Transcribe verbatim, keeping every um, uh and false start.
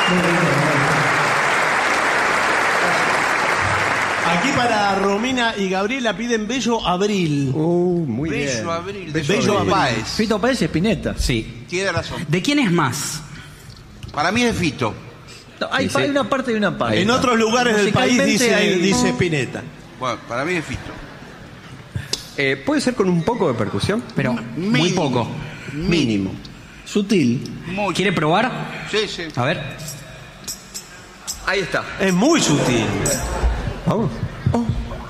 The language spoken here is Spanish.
Aquí para Romina y Gabriela piden Bello Abril. Uh, muy Bello bien. Abril. Bello Fito Abril. Páez. Fito Páez y Spinetta. Sí. Tiene razón. ¿De quién es más? Para mí es de Fito. No, hay, Sí, sí. hay una parte y una parte. En otros lugares del país Musicalmente dice, hay- dice Spinetta. Bueno, para mí es Fito. Eh, ¿Puede ser con un poco de percusión? Pero muy Mínimo. poco. Mínimo. Sutil. Muy. ¿Quiere probar? Sí, sí. A ver. Ahí está. Es muy sutil. Vamos. Oh.